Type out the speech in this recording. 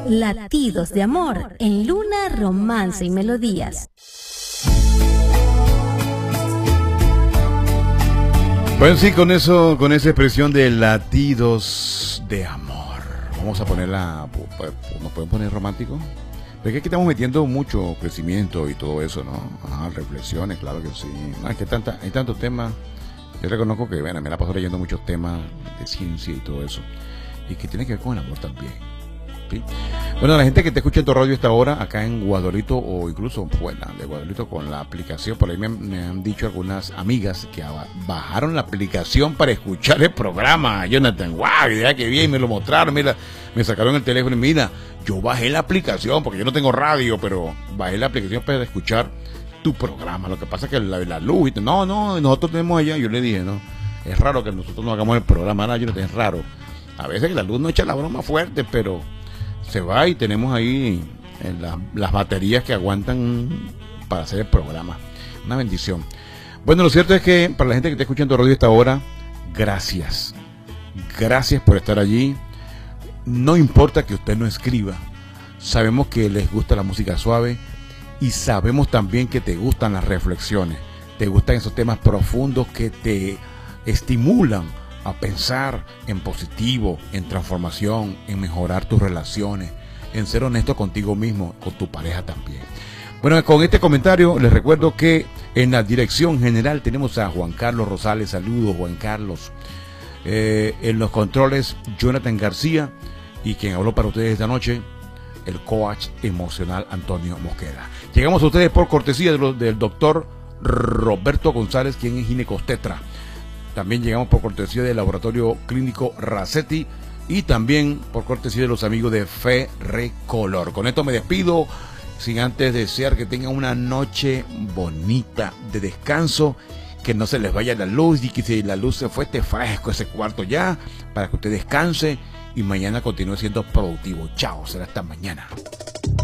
Latidos de amor en Luna, Romance y Melodías. Bueno, sí, con eso, con esa expresión de latidos de amor, vamos a ponerla, ¿nos pueden poner romántico? Porque aquí estamos metiendo mucho crecimiento y todo eso, ¿no? Ajá, reflexiones, claro que sí. No, es que hay tantos temas. Yo reconozco que, bueno, me la paso leyendo muchos temas de ciencia y todo eso, y que tiene que ver con el amor también, ¿sí? Bueno, la gente que te escucha en tu radio esta hora, acá en Guadalito o incluso fuera de Guadalito con la aplicación, por ahí me han dicho algunas amigas que bajaron la aplicación para escuchar el programa. Jonathan, wow, idea que bien, me lo mostraron, mira, me sacaron el teléfono y mira, yo bajé la aplicación porque yo no tengo radio, pero bajé la aplicación para escuchar tu programa. Lo que pasa es que la luz, no, nosotros tenemos allá, yo le dije, no, es raro que nosotros no hagamos el programa, no, es raro. A veces que la luz no echa la broma fuerte, pero se va y tenemos ahí las baterías que aguantan para hacer el programa. Una bendición. Bueno, lo cierto es que para la gente que está escuchando radio esta hora, gracias. Gracias por estar allí. No importa que usted no escriba. Sabemos que les gusta la música suave y sabemos también que te gustan las reflexiones. Te gustan esos temas profundos que te estimulan a pensar en positivo, en transformación, en mejorar tus relaciones, en ser honesto contigo mismo, con tu pareja también. Bueno, con este comentario les recuerdo que en la dirección general tenemos a Juan Carlos Rosales. Saludos, Juan Carlos. En los controles, Jonathan García, y quien habló para ustedes esta noche, el coach emocional Antonio Mosquera. Llegamos a ustedes por cortesía del doctor Roberto González, quien es ginecostetra. También llegamos por cortesía del laboratorio clínico Racetti y también por cortesía de los amigos de Ferrecolor. Con esto me despido, sin antes desear que tengan una noche bonita de descanso, que no se les vaya la luz y que si la luz se fue, esté fresco ese cuarto ya, para que usted descanse y mañana continúe siendo productivo. Chao, será hasta mañana.